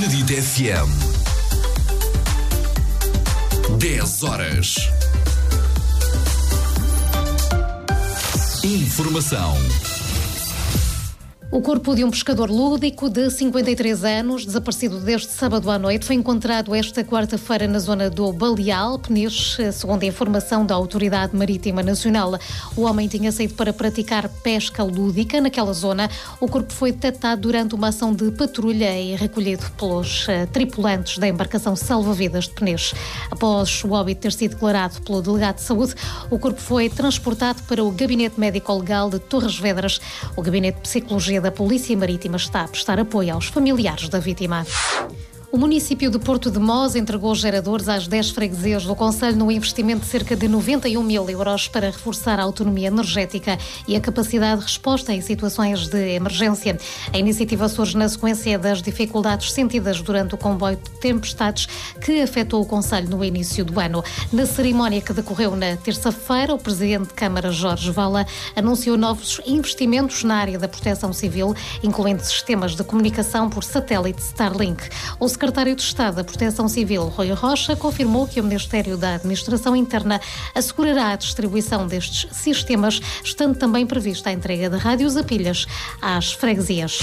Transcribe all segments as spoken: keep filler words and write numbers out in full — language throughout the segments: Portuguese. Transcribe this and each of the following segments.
Benedita F M. dez horas. Informação. O corpo de um pescador lúdico de cinquenta e três anos, desaparecido desde sábado à noite, foi encontrado esta quarta-feira na zona do Baleal, Peniche, segundo a informação da Autoridade Marítima Nacional. O homem tinha saído para praticar pesca lúdica naquela zona. O corpo foi detectado durante uma ação de patrulha e recolhido pelos uh, tripulantes da embarcação salva-vidas de Peniche. Após o óbito ter sido declarado pelo delegado de saúde, o corpo foi transportado para o Gabinete Médico-Legal de Torres Vedras. O Gabinete de Psicologia da Polícia Marítima está a prestar apoio aos familiares da vítima. O município de Porto de Mós entregou geradores às dez freguesias do concelho no investimento de cerca de noventa e um mil euros para reforçar a autonomia energética e a capacidade de resposta em situações de emergência. A iniciativa surge na sequência das dificuldades sentidas durante o comboio de tempestades que afetou o concelho no início do ano. Na cerimónia que decorreu na terça-feira, o presidente de Câmara, Jorge Vala, anunciou novos investimentos na área da proteção civil, incluindo sistemas de comunicação por satélite Starlink. O secretário de Estado da Proteção Civil, Rui Rocha, confirmou que o Ministério da Administração Interna assegurará a distribuição destes sistemas, estando também prevista a entrega de rádios a pilhas às freguesias.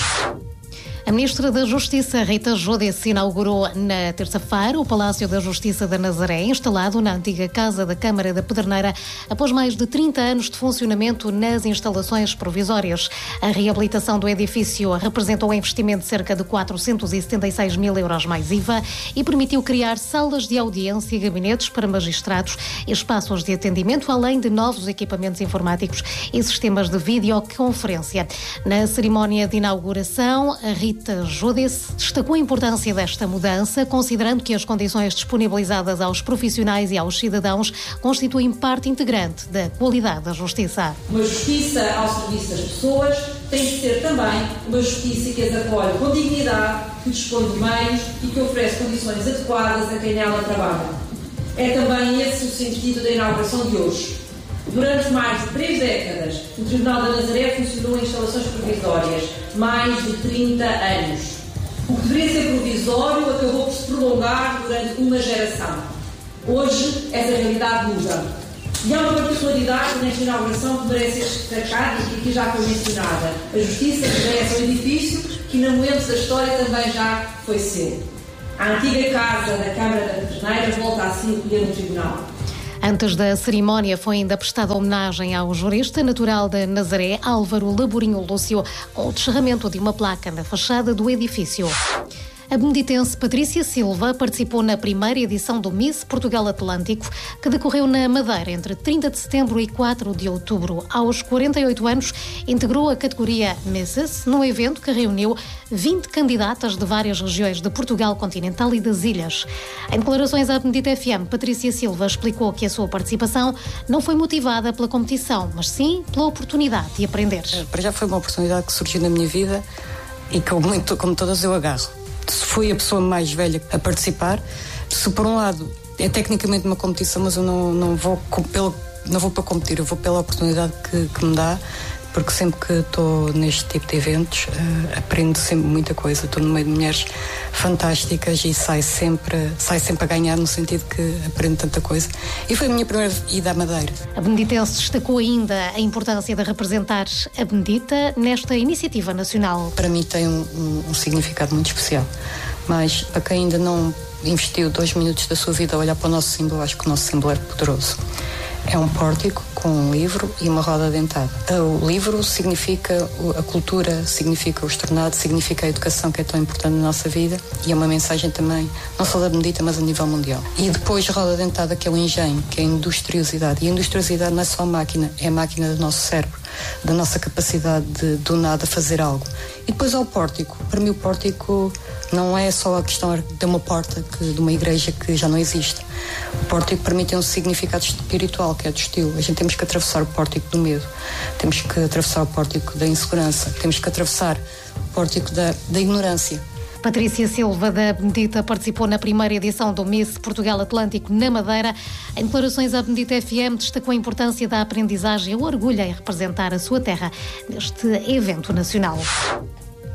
A Ministra da Justiça, Rita Giudice, inaugurou na terça-feira o Palácio da Justiça da Nazaré, instalado na antiga Casa da Câmara da Pedreneira, após mais de trinta anos de funcionamento nas instalações provisórias. A reabilitação do edifício representou um investimento de cerca de quatrocentos e setenta e seis mil euros mais I V A e permitiu criar salas de audiência e gabinetes para magistrados e espaços de atendimento, além de novos equipamentos informáticos e sistemas de videoconferência. Na cerimónia de inauguração, a Rita Rita Giudice destacou a importância desta mudança, considerando que as condições disponibilizadas aos profissionais e aos cidadãos constituem parte integrante da qualidade da justiça. Uma justiça ao serviço das pessoas tem de ser também uma justiça que as acolhe com dignidade, que dispõe de meios e que oferece condições adequadas a quem nela trabalha. É também esse o sentido da inauguração de hoje. Durante mais de três décadas, o Tribunal da Nazaré funcionou em instalações provisórias, mais de trinta anos. O que deveria ser provisório acabou por se prolongar durante uma geração. Hoje, essa realidade muda. E há uma particularidade nesta inauguração que merece ser destacada e que já foi mencionada. A Justiça regressa ao edifício que, em momentos da história, também já foi seu. A antiga Casa da Câmara da Pedreneira volta assim a acolher no Tribunal. Antes da cerimónia foi ainda prestada homenagem ao jurista natural de Nazaré, Álvaro Laborinho Lúcio, com o descerramento de uma placa na fachada do edifício. A beneditense Patrícia Silva participou na primeira edição do Miss Portugal Atlântico, que decorreu na Madeira entre trinta de setembro e quatro de outubro. Aos quarenta e oito anos, integrou a categoria Misses, num evento que reuniu vinte candidatas de várias regiões de Portugal continental e das ilhas. Em declarações à Benedita F M, Patrícia Silva explicou que a sua participação não foi motivada pela competição, mas sim pela oportunidade de aprender. Para já foi uma oportunidade que surgiu na minha vida e que, muito, como todas, eu agarro. Se fui a pessoa mais velha a participar, se por um lado é tecnicamente uma competição, mas eu não, não, vou, pelo, não vou para competir, eu vou pela oportunidade que, que me dá, porque sempre que estou neste tipo de eventos uh, aprendo sempre muita coisa. Estou no meio de mulheres fantásticas e saio sempre, saio sempre a ganhar, no sentido que aprendo tanta coisa. E foi a minha primeira ida à Madeira. A beneditense destacou ainda a importância de representar a Benedita nesta iniciativa nacional. Para mim tem um, um, um significado muito especial, mas para quem ainda não investiu dois minutos da sua vida a olhar para o nosso símbolo, acho que o nosso símbolo é poderoso. É um pórtico com um livro e uma roda dentada. O livro significa a cultura, significa o estornado, significa a educação, que é tão importante na nossa vida, e é uma mensagem também, não só da Benedita, mas a nível mundial. E depois a roda dentada, que é o engenho, que é a industriosidade. E a industriosidade não é só a máquina, é a máquina do nosso cérebro, da nossa capacidade de, do nada, fazer algo. E depois ao pórtico. Para mim o pórtico não é só a questão de uma porta, que, de uma igreja que já não existe. O pórtico para mim tem um significado espiritual, que é do estilo. A gente temos que atravessar o pórtico do medo, temos que atravessar o pórtico da insegurança, temos que atravessar o pórtico da, da ignorância. Patrícia Silva, da Benedita, participou na primeira edição do Miss Portugal Atlântico na Madeira. Em declarações à Benedita F M, destacou a importância da aprendizagem e o orgulho em representar a sua terra neste evento nacional.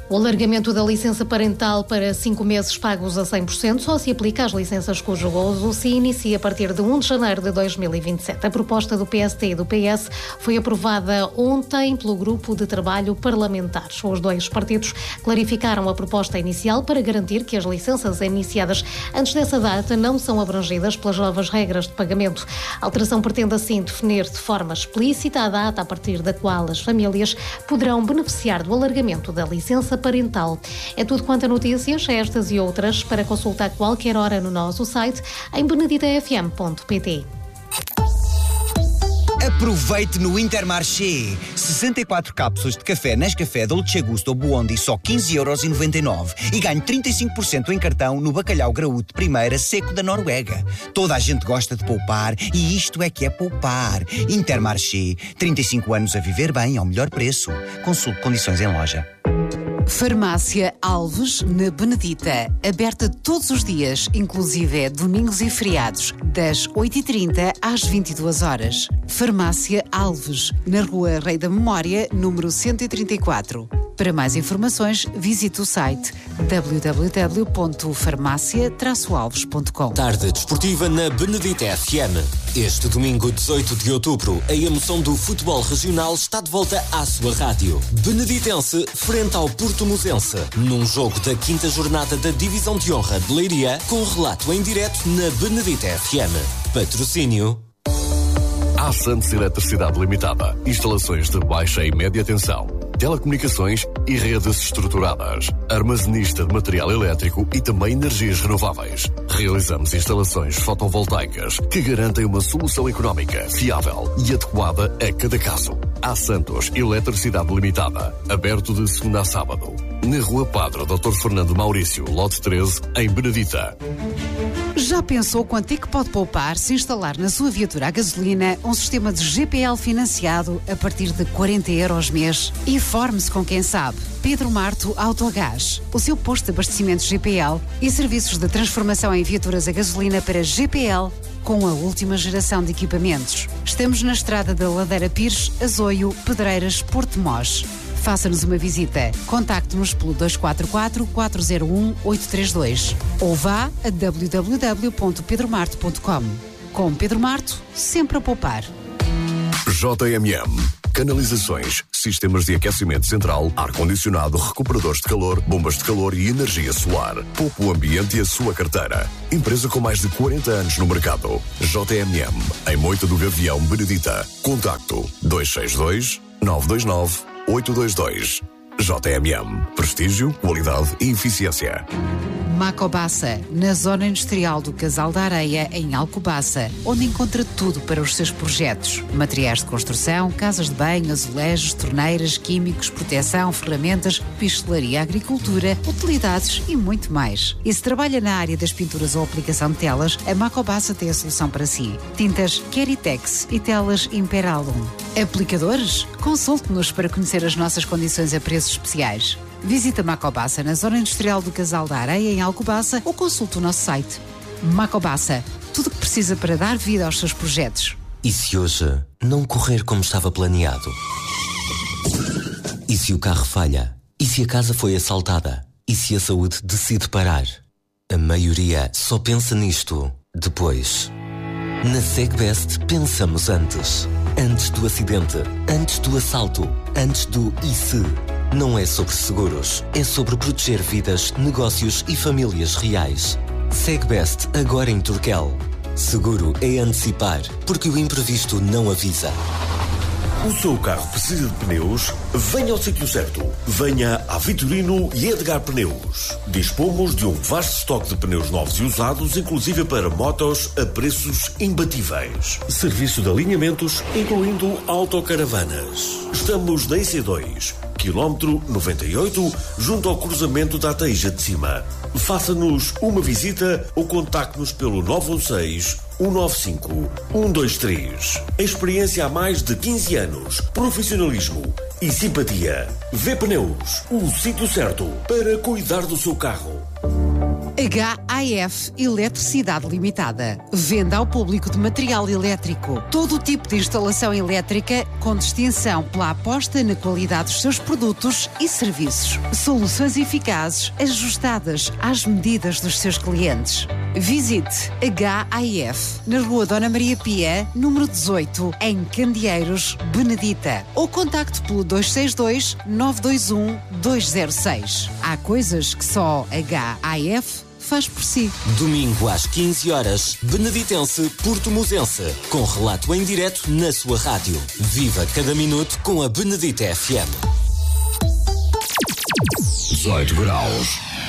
O alargamento da licença parental para cinco meses pagos a cem por cento só se aplica às licenças cujo gozo se inicia a partir de primeiro de janeiro de dois mil e vinte e sete. A proposta do P S T e do P S foi aprovada ontem pelo Grupo de Trabalho Parlamentar. Os dois partidos clarificaram a proposta inicial para garantir que as licenças iniciadas antes dessa data não são abrangidas pelas novas regras de pagamento. A alteração pretende assim definir de forma explícita a data a partir da qual as famílias poderão beneficiar do alargamento da licença parental. É tudo quanto a notícias, estas e outras, para consultar qualquer hora no nosso site em benedita f m ponto p t. Aproveite no Intermarché. sessenta e quatro cápsulas de café Nescafé Dolce Gusto ou Buondi só quinze euros e noventa e nove e ganhe trinta e cinco por cento em cartão no bacalhau graúdo de primeira seco da Noruega. Toda a gente gosta de poupar e isto é que é poupar. Intermarché. trinta e cinco anos a viver bem ao melhor preço. Consulte condições em loja. Farmácia Alves, na Benedita. Aberta todos os dias, inclusive domingos e feriados, das oito e trinta às vinte e duas horas. Farmácia Alves, na Rua Rei da Memória, número cento e trinta e quatro. Para mais informações, visite o site w w w ponto farmácia traço alves ponto com. Tarde desportiva na Benedita F M. Este domingo, dezoito de outubro, a emoção do futebol regional está de volta à sua rádio. Beneditense frente ao Porto-Mozense, num jogo da quinta jornada da Divisão de Honra de Leiria, com relato em direto na Benedita F M. Patrocínio A Santos Eletricidade Limitada. Instalações de baixa e média tensão, telecomunicações e redes estruturadas, armazenista de material elétrico e também energias renováveis. Realizamos instalações fotovoltaicas que garantem uma solução económica, fiável e adequada a cada caso. A Santos Eletricidade Limitada, aberto de segunda a sábado, na Rua Padre doutor Fernando Maurício, lote treze, em Benedita. Já pensou quanto é que pode poupar se instalar na sua viatura a gasolina um sistema de G P L financiado a partir de quarenta euros mês? Informe-se com quem sabe. Pedro Marto Autogás, o seu posto de abastecimento G P L e serviços de transformação em viaturas a gasolina para G P L com a última geração de equipamentos. Estamos na estrada da Ladeira Pires, Azoio, Pedreiras, Porto Mós. Faça-nos uma visita. Contacte-nos pelo dois quatro quatro, quatro zero um, oito três dois ou vá a w w w ponto pedro marto ponto com. Com Pedro Marto, sempre a poupar. J M M. Canalizações, sistemas de aquecimento central, ar-condicionado, recuperadores de calor, bombas de calor e energia solar. Poupe o ambiente e a sua carteira. Empresa com mais de quarenta anos no mercado. J M M. Em Moita do Gavião, Benedita. Contacto dois seis dois, nove dois nove, oito dois dois. J M M. Prestígio, qualidade e eficiência. Macobassa, na zona industrial do Casal da Areia, em Alcobaça, onde encontra tudo para os seus projetos. Materiais de construção, casas de banho, azulejos, torneiras, químicos, proteção, ferramentas, pistelaria, agricultura, utilidades e muito mais. E se trabalha na área das pinturas ou aplicação de telas, a Macobassa tem a solução para si. Tintas Keritex e telas Imperalum. Aplicadores? Consulte-nos para conhecer as nossas condições a preços especiais. Visita Macobassa na zona industrial do Casal da Areia, em Alcobaça, ou consulte o nosso site. Macobassa, tudo o que precisa para dar vida aos seus projetos. E se hoje não correr como estava planeado? E se o carro falha? E se a casa foi assaltada? E se a saúde decide parar? A maioria só pensa nisto depois. Na Segbest pensamos antes. Antes do acidente, antes do assalto, antes do e se. Não é sobre seguros, é sobre proteger vidas, negócios e famílias reais. Segbest agora em Turquel. Seguro é antecipar, porque o imprevisto não avisa. O seu carro precisa de pneus? Venha ao sítio certo. Venha a Vitorino e Edgar Pneus. Dispomos de um vasto estoque de pneus novos e usados, inclusive para motos, a preços imbatíveis. Serviço de alinhamentos, incluindo autocaravanas. Estamos na I C dois, quilómetro noventa e oito, junto ao cruzamento da Teija de Cima. Faça-nos uma visita ou contacte-nos pelo nove um seis, um nove cinco, um dois três. Experiência há mais de quinze anos, profissionalismo e simpatia. V Pneus, o sítio certo para cuidar do seu carro. H A F Eletricidade Limitada. Venda ao público de material elétrico. Todo o tipo de instalação elétrica com distinção pela aposta na qualidade dos seus produtos e serviços. Soluções eficazes, ajustadas às medidas dos seus clientes. Visite H A F na Rua Dona Maria Pia, número dezoito, em Candeeiros, Benedita. Ou contacte pelo dois seis dois, nove dois um, dois zero seis. Há coisas que só H A F faz por si. Domingo às quinze horas, Beneditense Porto Mosense, com relato em direto na sua rádio. Viva cada minuto com a Benedita F M. dezoito graus.